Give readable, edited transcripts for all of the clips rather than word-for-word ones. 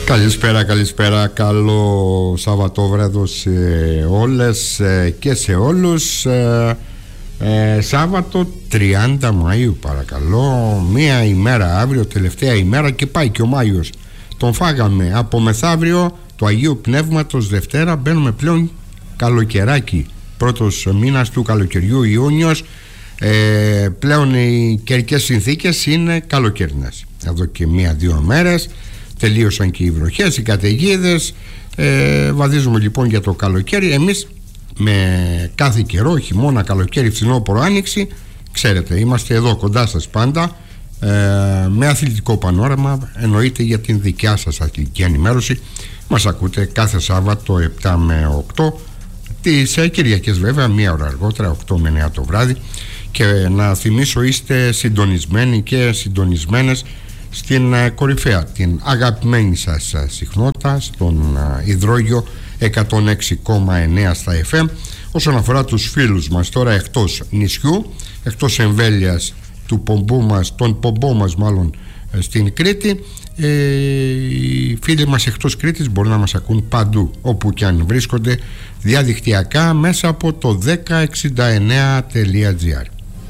Καλησπέρα, καλό Σαββατόβραδο σε όλες και σε όλους. Σάββατο 30 Μαΐου παρακαλώ, μία ημέρα αύριο, τελευταία ημέρα και πάει και ο Μάιος. Τον φάγαμε από μεθαύριο του Αγίου Πνεύματος Δευτέρα, μπαίνουμε πλέον καλοκαιράκι, πρώτος μήνας του καλοκαιριού, Ιούνιος. Πλέον οι καιρικές συνθήκες είναι καλοκαιρινές. Εδώ και μία-δύο μέρες τελείωσαν και οι βροχές, οι καταιγίδες. Βαδίζουμε λοιπόν για το καλοκαίρι. Εμείς με κάθε καιρό, χειμώνα, καλοκαίρι, φθινόπωρο, άνοιξη, ξέρετε, είμαστε εδώ κοντά σας πάντα, με αθλητικό πανόραμα, εννοείται για την δικιά σας αθλητική ενημέρωση. Μας ακούτε κάθε Σάββατο 7 με 8, τις Κυριακές βέβαια μία ώρα αργότερα, 8 με 9 το βράδυ. Και να θυμίσω, είστε συντονισμένοι και συντονισμένες στην κορυφαία, την αγαπημένη σας συχνότητα, στον υδρόγειο 106,9 στα FM. Όσον αφορά τους φίλους μας τώρα εκτός νησιού, εκτός εμβέλειας του πομπού μας, τον πομπό μας μάλλον στην Κρήτη, οι φίλοι μας εκτός Κρήτης μπορούν να μας ακούν παντού όπου και αν βρίσκονται διαδικτυακά μέσα από το 1069.gr.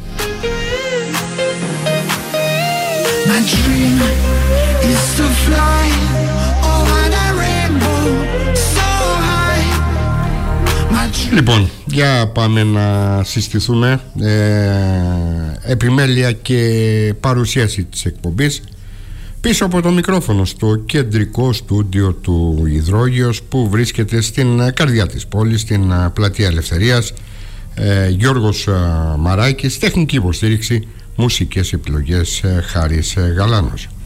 My dream is to fly over the rainbow so high. Λοιπόν, για πάμε να συστηθούμε. Επιμέλεια και παρουσίαση της εκπομπής πίσω από το μικρόφωνο στο κεντρικό στούντιο του Υδρόγειος, που βρίσκεται στην καρδιά της πόλης, στην Πλατεία Ελευθερίας. Γιώργος Μαράκης, τεχνική υποστήριξη, μουσικές επιλογές Χάρης Γαλάνος.